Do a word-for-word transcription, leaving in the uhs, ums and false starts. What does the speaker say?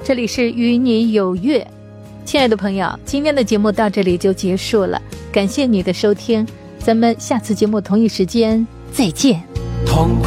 这里是与你有约。亲爱的朋友，今天的节目到这里就结束了，感谢你的收听，咱们下次节目同一时间再见。 痛苦